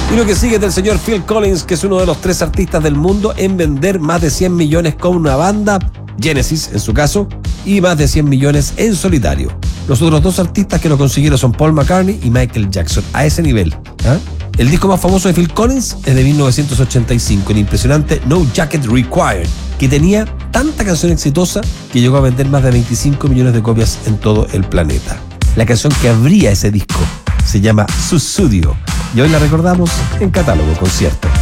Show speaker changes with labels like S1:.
S1: Y lo que sigue es del señor Phil Collins, que es uno de los 3 artistas del mundo en vender más de 100 millones con una banda, Genesis en su caso, y más de 100 millones en solitario. Los otros 2 artistas que lo consiguieron son Paul McCartney y Michael Jackson, a ese nivel. El disco más famoso de Phil Collins es de 1985, el impresionante No Jacket Required, que tenía tanta canción exitosa que llegó a vender más de 25 millones de copias en todo el planeta. La canción que abría ese disco se llama Sussudio y hoy la recordamos en Catálogo Concierto.